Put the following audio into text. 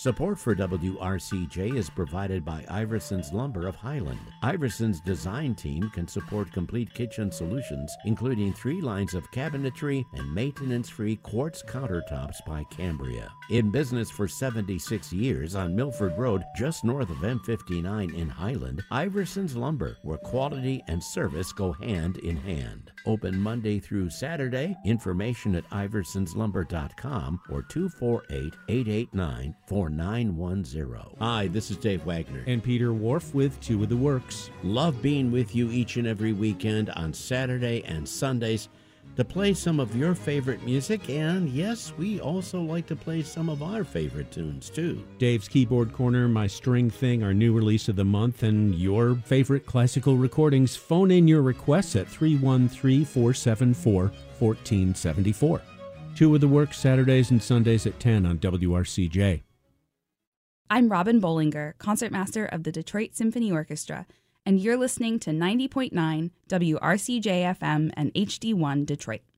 Support for WRCJ is provided by Iverson's Lumber of Highland. Iverson's design team can support complete kitchen solutions, including 3 lines of cabinetry and maintenance-free quartz countertops by Cambria. In business for 76 years on Milford Road, just north of M59 in Highland, Iverson's Lumber, where quality and service go hand in hand. Open Monday through Saturday. Information at iversonslumber.com or 248-889-4910. Hi, this is Dave Wagner. And Peter Wharf with Two of the Works. Love being with you each and every weekend on Saturday and Sundays to play some of your favorite music, and yes, we also like to play some of our favorite tunes too. Dave's Keyboard Corner, My String Thing, our new release of the month, and your favorite classical recordings. Phone in your requests at 313-474-1474. Two of the Works, Saturdays and Sundays at 10 on WRCJ. I'm Robin Bollinger, concertmaster of the Detroit Symphony Orchestra, and you're listening to 90.9 WRCJ-FM and HD1 Detroit.